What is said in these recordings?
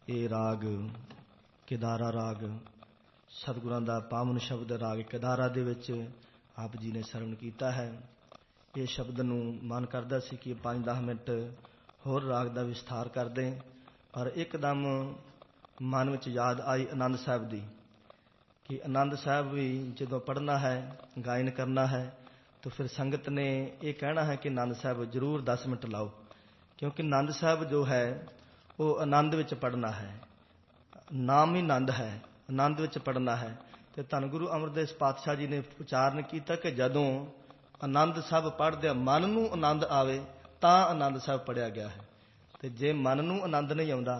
ਇਹ ਰਾਗ केदारा राग सतगुरां दा पावन शब्द राग केदारा दे विच आप जी ने सरवण कीता है। ये शब्द नूं मन करदा सी कि 5-10 मिनट होर राग दा विस्तार कर दें, पर एकदम मन विच याद आई आनंद साहब दी कि आनंद साहब भी जदों पढ़ना है, गायन करना है, तो फिर संगत ने ये कहना है कि आनंद साहब जरूर 10 मिनट लाओ, क्योंकि आनंद साहब जो है वो आनंद विच पढ़ना है, नाम ही आनंद है, आनंद विच पढ़ना है। तो धन गुरु अमरदास पातशाह जी ने उचारण किया कि जदों आनंद साहब पढ़दे मन नूं आनंद आवे तां आनंद साहब पढ़िया गया है, तो जे मन नूं आनंद नहीं आउंदा,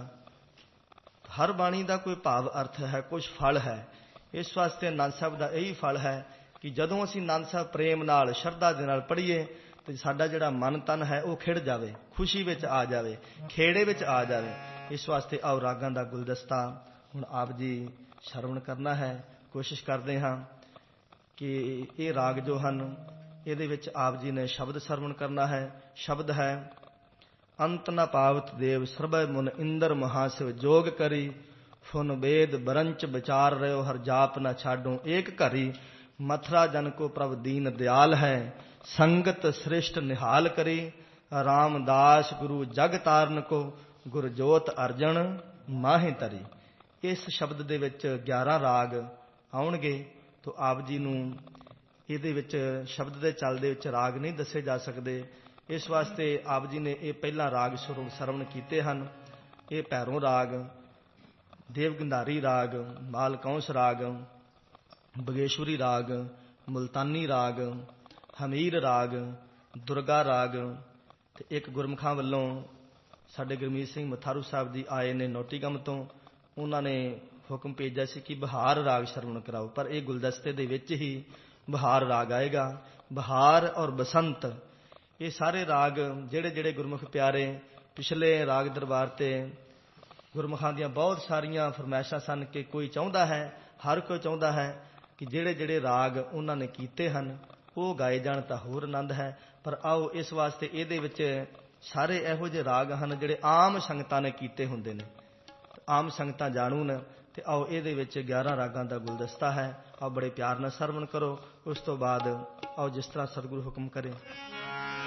हर बाणी का कोई भाव अर्थ है, कुछ फल है। इस वास्ते आनंद साहब का यही फल है कि जदों असीं आनंद साहब प्रेम नाल शरधा दे नाल पढ़ीए तो साडा जिहड़ा मन तन है वो खिड़ जावे, खुशी विच आ जावे, खेड़े विच आ जावे। इस वास्ते आओ रागां दा गुलदस्ता हुण आप जी श्रवण करना है। कोशिश करते हाँ कि ये राग जो हैं ये विच आप जी ने शब्द श्रवण करना है। शब्द है अंत न पावत देव सर्ब मुन इंद्र महाशिव जोग करी फुन वेद बरंच विचार रहो हर जाप न छाडो एक घरी मथुरा जन को प्रभ दीन दयाल है संगत श्रेष्ठ निहाल करी रामदास गुरु जग तारन को गुरजोत अर्जन माहे तरी। इस शब्द दे विच 11 राग आउणगे, तो आप जी नूं इहदे विच शब्द दे चलदे विच राग नहीं दसे जा सकते। इस वास्ते आप जी ने ये पहला राग श्रवण कीते हन। ये भैरों राग, देवगंधारी राग, मालकौंस राग, बगेश्वरी राग, मुल्तानी राग, हमीर राग, दुर्गा राग। ते एक गुरमुखां वल्लों साडे गुरमीत सिंह मथारू साहब जी आए ने नोटीगम तो, उन्होंने हुक्म भेजा सी कि बहार राग श्रवण कराओ, पर यह गुलदस्ते दे विच ही बहार राग आएगा। बहार और बसंत ये सारे राग जेड़े जेड़े गुरमुख प्यारे पिछले राग दरबार ते गुरमुखां दियां बहुत सारियां फरमाइशां सन कि कोई चाहुंदा है, हर कोई चाहुंदा है कि जेड़े जेड़े राग उन्होंने कीते हन वो गाए जाण तां होर आनंद है। पर आओ इस वास्ते इहदे विच सारे इहो जिहे राग हैं जिहड़े आम संगतां ने कीते हुंदे ने, आम संगतां जाणून। ते आओ इहदे विच 11 रागां दा गुलदस्ता है। आओ बड़े प्यार नाल सरवण करो। उस तो बाद आओ जिस तरह सतगुरु हुक्म करे।